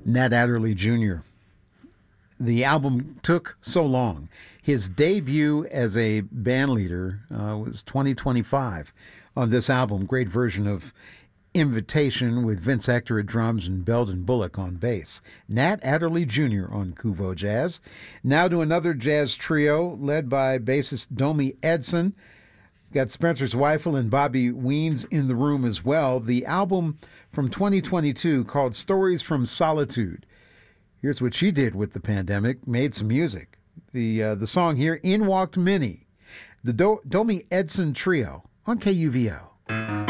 Nat Adderley Jr. The album took so long. His debut as a band leader was 2025 on this album. Great version of Invitation with Vince Ector at drums and Belden Bullock on bass. Nat Adderley Jr. on Kuvo Jazz. Now to another jazz trio led by bassist Domi Edson. Got Spencer Zweifel and Bobby Weens in the room as well. The album from 2022 called Stories from Solitude. Here's what she did with the pandemic, made some music. The song here, In Walked Minnie, the Domi Edson Trio on KUVO.